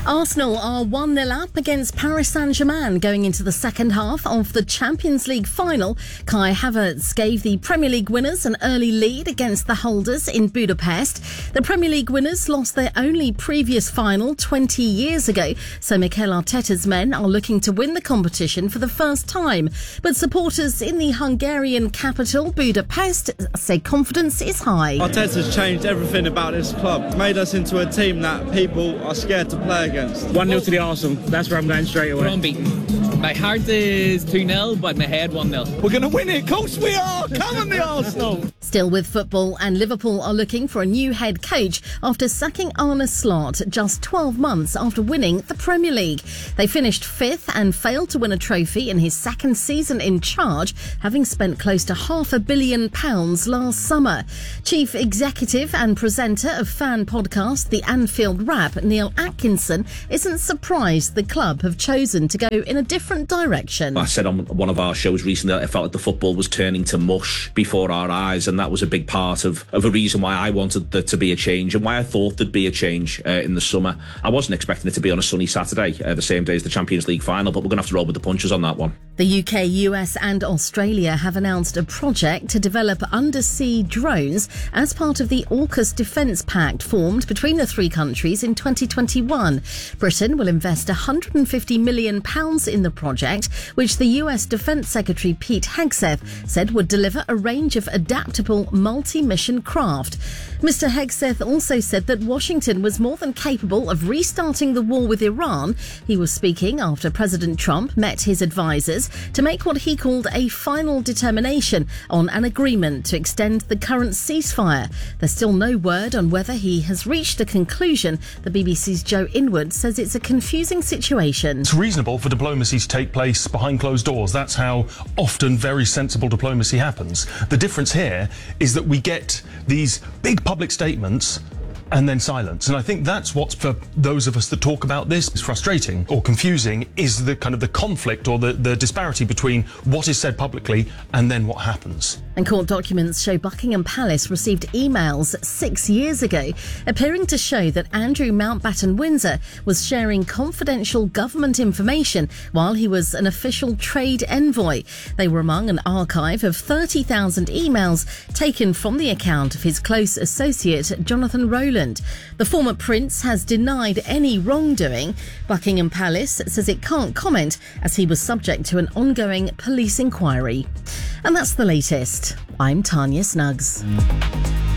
Arsenal are 1-0 up against Paris Saint-Germain going into the second half of the Champions League final. Kai Havertz gave the Premier League winners an early lead against the holders in Budapest. The Premier League winners lost their only previous final 20 years ago, so Mikel Arteta's men are looking to win the competition for the first time. But supporters in the Hungarian capital, Budapest, say confidence is high. Arteta's changed everything about this club, made us into a team that people are scared to play against. 1-0 to the Arsenal. That's where I'm going straight away. We're unbeaten. My heart is 2-0, but my head 1-0. We're going to win it. Of course we are. Come on, the Arsenal. Still with football, and Liverpool are looking for a new head coach after sacking Arne Slot just 12 months after winning the Premier League. They finished fifth and failed to win a trophy in his second season in charge, having spent close to £500 million last summer. Chief Executive and presenter of fan podcast The Anfield Wrap, Neil Atkinson, isn't surprised the club have chosen to go in a different direction. I said on one of our shows recently that I felt like the football was turning to mush before our eyes, and that was a big part of a reason why I wanted there to be a change and why I thought there'd be a change in the summer. I wasn't expecting it to be on a sunny Saturday, the same day as the Champions League final, but we're going to have to roll with the punches on that one. The UK, US and Australia have announced a project to develop undersea drones as part of the AUKUS Defence Pact formed between the three countries in 2021. Britain will invest £150 million in the project, which the US Defence Secretary Pete Hegseth said would deliver a range of adaptable multi-mission craft. Mr Hegseth also said that Washington was more than capable of restarting the war with Iran. He was speaking after President Trump met his advisers to make what he called a final determination on an agreement to extend the current ceasefire. There's still no word on whether he has reached a conclusion. The BBC's Joe Inwood says it's a confusing situation. It's reasonable for diplomacy to take place behind closed doors. That's how often very sensible diplomacy happens. The difference here is that we get these big public statements and then silence. And I think that's what's, for those of us that talk about this, is frustrating or confusing, is the kind of the conflict or the disparity between what is said publicly and then what happens. And court documents show Buckingham Palace received emails 6 years ago appearing to show that Andrew Mountbatten Windsor was sharing confidential government information while he was an official trade envoy. They were among an archive of 30,000 emails taken from the account of his close associate Jonathan Rowland. The former prince has denied any wrongdoing. Buckingham Palace says it can't comment as he was subject to an ongoing police inquiry. And that's the latest. I'm Tanya Snuggs.